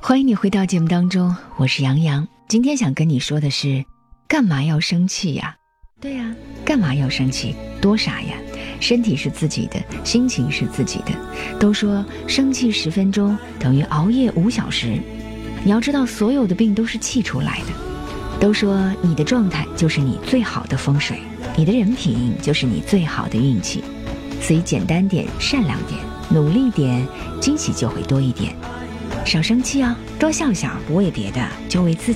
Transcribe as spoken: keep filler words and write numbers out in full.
欢迎你回到节目当中，我是杨洋。今天想跟你说的是，干嘛要生气呀？对呀，干嘛要生气？多傻呀！身体是自己的，心情是自己的。都说生气十分钟等于熬夜五小时。你要知道，所有的病都是气出来的。都说你的状态就是你最好的风水，你的人品就是你最好的运气。所以简单点，善良点，努力点，惊喜就会多一点。少生气啊，多笑笑，不为别的，就为自己。